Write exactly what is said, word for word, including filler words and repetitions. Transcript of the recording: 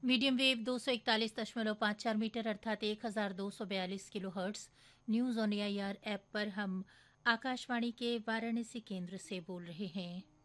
Medium wave दो सौ इकतालीस दशमलव पाँच चार मीटर अर्थात एक हज़ार दो सौ बयालीस kilo hertz. News on AIR app पर हम आकाशवाणी के वाराणसी केंद्र से बोल रहे हैं।